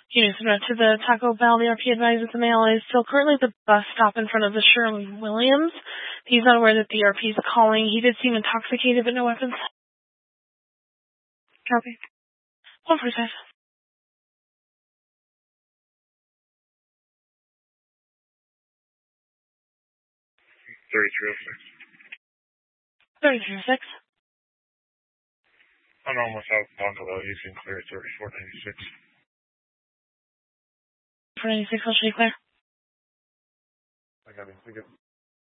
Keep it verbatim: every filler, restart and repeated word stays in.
Units en route to the Taco Bell. The R P advises the male is still currently at the bus stop in front of the Sherwin-Williams. He's not aware that the R P is calling. He did seem intoxicated, but no weapons. Copy. one forty-five. thirty-three oh six. thirty-three oh six. I'm almost out of Bungalow. You can clear thirty-four ninety-six. four ninety-six, I'll show you clear. I got it. I got it.